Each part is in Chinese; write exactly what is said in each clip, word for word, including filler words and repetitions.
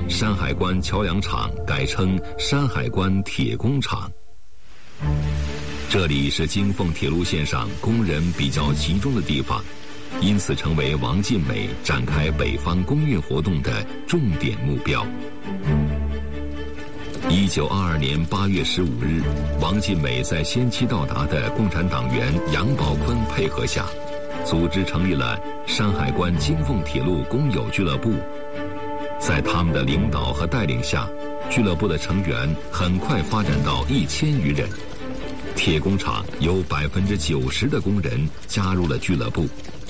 山海关桥梁厂改称山海关铁工厂。这里是京凤铁路线上工人比较集中的地方，因此成为王尽美展开北方工运活动的重点目标。一九二二年八月十五日，王尽美在先期到达的共产党员杨宝坤配合下，组织成立了山海关京凤铁路工友俱乐部。在他们的领导和带领下，俱乐部的成员很快发展到一千余人。铁工厂有百分之九十的工人加入了俱乐部。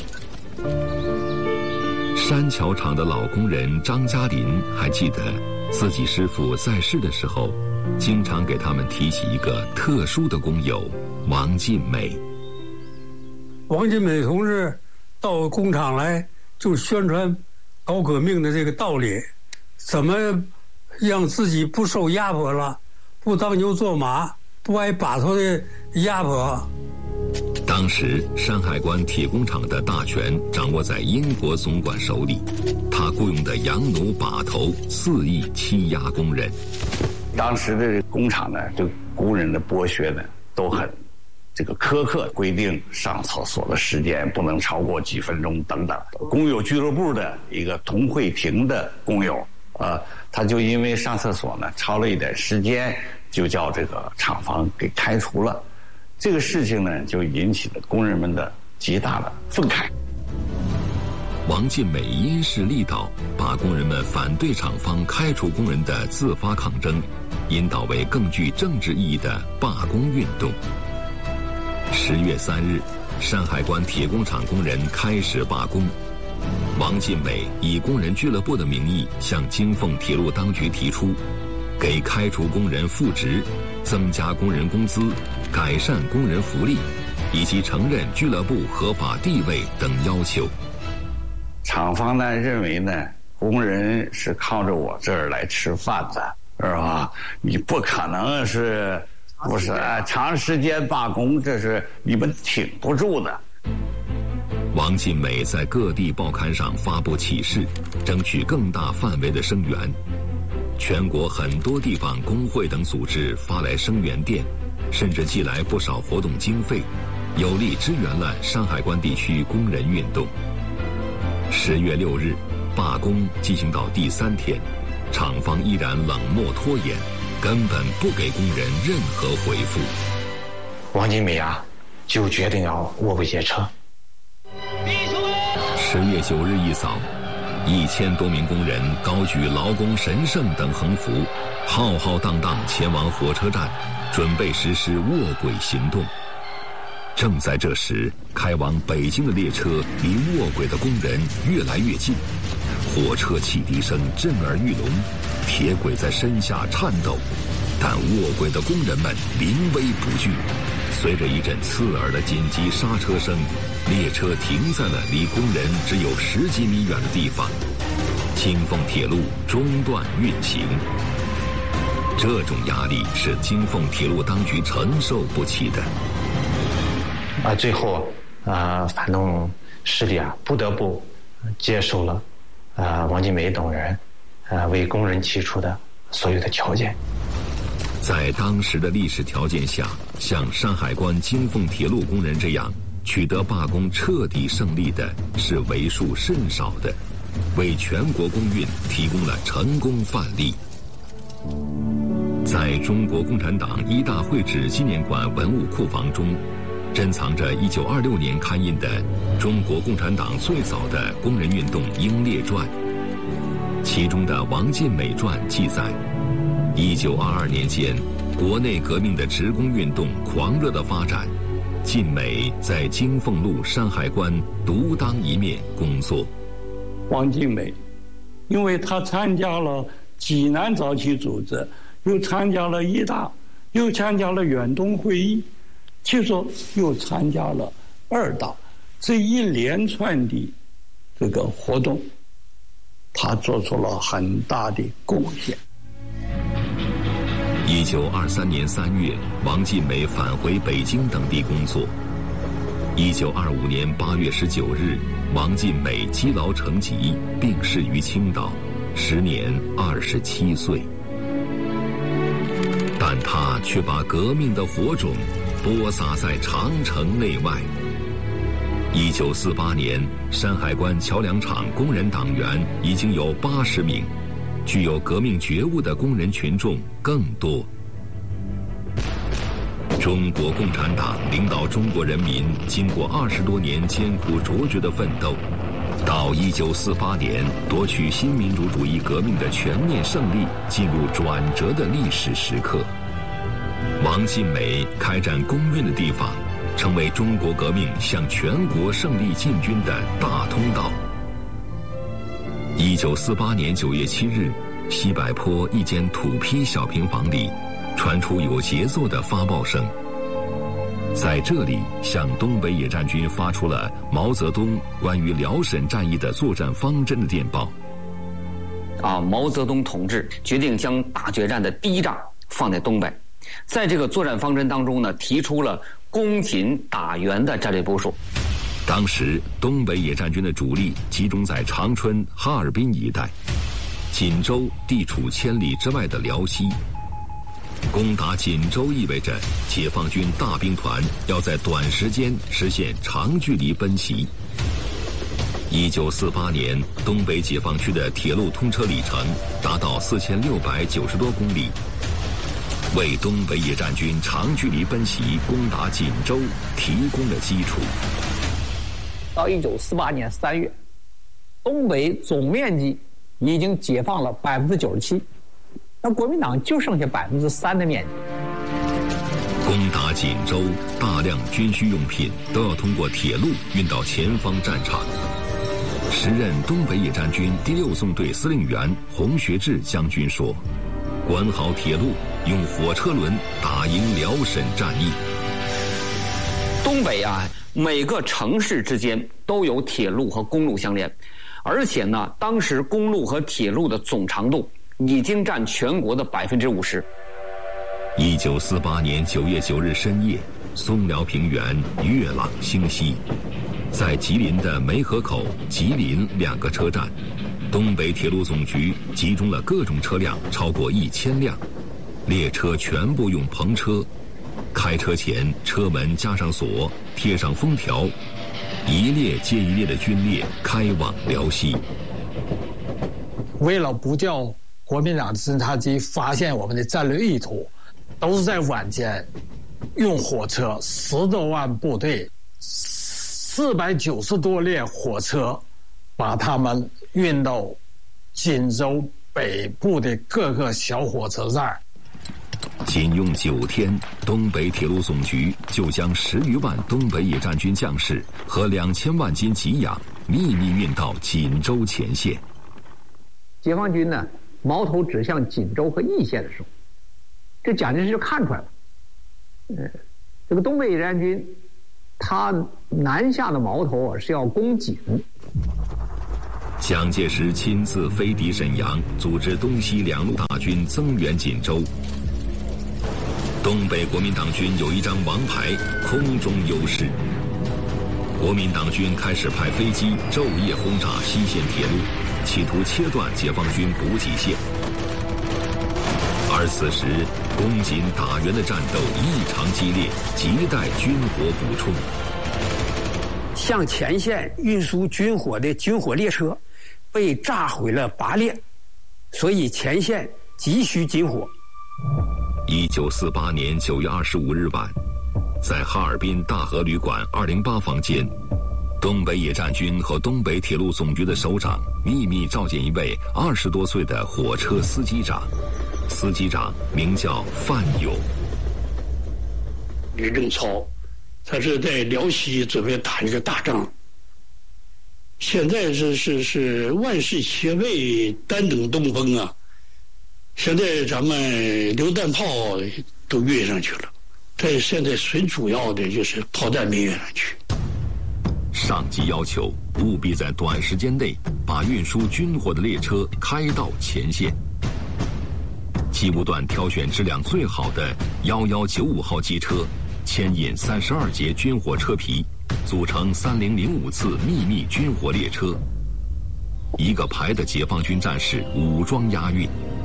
山桥厂的老工人张嘉林还记得，自己师傅在世的时候，经常给他们提起一个特殊的工友王尽美。 王尽美同志到工厂来，就宣传搞革命的这个道理，怎么让自己不受压迫了，不当牛做马，不挨把头的压迫。 当时山海关铁工厂的大权掌握在英国总管手里，他雇佣的洋奴把头肆意欺压工人。 当时的工厂呢，对工人的剥削呢都很这个苛刻，规定上厕所的时间不能超过几分钟等等。工友俱乐部的一个童慧婷的工友，呃，他就因为上厕所呢超了一点时间，就叫这个厂方给开除了。这个事情呢，就引起了工人们的极大的愤慨。 王尽美因势利导，把工人们反对厂方开除工人的自发抗争，引导为更具政治意义的罢工运动。十月三日，山海关铁工厂工人开始罢工。王尽美以工人俱乐部的名义向京凤铁路当局提出，给开除工人复职、增加工人工资、改善工人福利，以及承认俱乐部合法地位等要求。 厂方呢认为呢，工人是靠着我这儿来吃饭的，是吧？你不可能是不是啊？长时间罢工，这是你们挺不住的。 王尽美在各地报刊上发布启事，争取更大范围的声援。全国很多地方工会等组织发来声援电，甚至寄来不少活动经费，有力支援了山海关地区工人运动。十月六日，罢工进行到第三天，厂方依然冷漠拖延，根本不给工人任何回复。 王尽美啊，就决定要卧轨列车。 十月九日一早，一千多名工人高举劳工神圣等横幅，浩浩荡荡前往火车站，准备实施卧轨行动。正在这时，开往北京的列车离卧轨的工人越来越近，火车汽笛声震耳欲聋，铁轨在身下颤抖，但卧轨的工人们临危不惧。随着一阵刺耳的紧急刹车声，列车停在了离工人只有十几米远的地方，京凤铁路中断运行。这种压力是京凤铁路当局承受不起的。 啊，最后啊，反动势力啊，不得不接受了啊王尽美等人啊为工人提出的所有的条件。 在当时的历史条件下，像山海关京凤铁路工人这样取得罢工彻底胜利的是为数甚少的，为全国工运提供了成功范例。在中国共产党一大会址纪念馆文物库房中，珍藏着一九二六年刊印的中国共产党最早的工人运动英烈传，其中的王尽美传记载，一九二二年间，国内革命的职工运动狂热的发展，尽美在京凤路山海关独当一面工作。 王尽美，因为他参加了济南早期组织，又参加了一大，又参加了远东会议，据说又参加了二大，这一连串的这个活动，他做出了很大的贡献。 一九二三年三月，王尽美返回北京等地工作。一九二五年八月十九日，王尽美积劳成疾，病逝于青岛， 时年二十七岁。但他却把革命的火种播撒在长城内外。一九四八年，山海关桥梁厂工人党员已经有八十名，具有革命觉悟的工人群众更多。中国共产党领导中国人民经过二十多年艰苦卓绝的奋斗，到一九四八年夺取新民主主义革命的全面胜利进入转折的历史时刻。王尽美开展工运的地方，成为中国革命向全国胜利进军的大通道。一九四八年九月七日，西柏坡一间土坯小平房里，传出有节奏的发报声。在这里，向东北野战军发出了毛泽东关于辽沈战役的作战方针的电报。 啊，毛泽东同志决定将大决战的第一仗放在东北，在这个作战方针当中呢，提出了攻锦打援的战略部署。 当时，东北野战军的主力集中在长春、哈尔滨一带，锦州地处千里之外的辽西。攻打锦州意味着解放军大兵团要在短时间实现长距离奔袭。一九四八年，东北解放区的铁路通车里程达到四千六百九十多公里，为东北野战军长距离奔袭攻打锦州提供了基础。 到一九四八年三月，东北总面积已经解放了百分之九十七，那国民党就剩下百分之三的面积。 攻打锦州，大量军需用品都要通过铁路运到前方战场。时任东北野战军第六纵队司令员洪学智将军说：“管好铁路，用火车轮打赢辽沈战役。” 东北啊，每个城市之间都有铁路和公路相连，而且呢，当时公路和铁路的总长度已经占全国的百分之五十。 一九四八年九月九日深夜，松辽平原月朗星稀，在吉林的梅河口、吉林两个车站，东北铁路总局集中了各种车辆超过一千辆，列车全部用篷车，开车前车门加上锁，贴上封条，一列接一列的军列开往辽西。 为了不叫国民党侦察机发现我们的战略意图，都是在晚间用火车十多万部队，四百九十多列火车，把他们运到锦州北部的各个小火车站。 仅用九天，东北铁路总局就将十余万东北野战军将士和两千万斤给养秘密运到锦州前线。 解放军呢，矛头指向锦州和易县的时候，这蒋介石就看出来了，呃，这个东北野战军，他南下的矛头啊是要攻锦。 蒋介石亲自飞抵沈阳，组织东西两路大军增援锦州。东北国民党军有一张王牌，空中优势。国民党军开始派飞机昼夜轰炸西线铁路，企图切断解放军补给线。而此时，攻锦打援的战斗异常激烈，亟待军火补充。 向前线运输军火的军火列车被炸毁了八列，所以前线急需军火。 一九四八年九月二十五日晚，在哈尔滨大和旅馆二零八房间，东北野战军和东北铁路总局的首长秘密召见一位二十多岁的火车司机长，司机长名叫范友。 李正操，他是在辽西准备打一个大仗，现在是是是万事齐备，单等东风啊！现在咱们榴弹炮都运上去了，这现在最主要的就是炮弹没运上去。 上级要求务必在短时间内把运输军火的列车开到前线。机务段挑选质量最好的幺幺九五号机车，牵引三十二节军火车皮，组成三零零五次秘密军火列车。 一个排的解放军战士武装押运。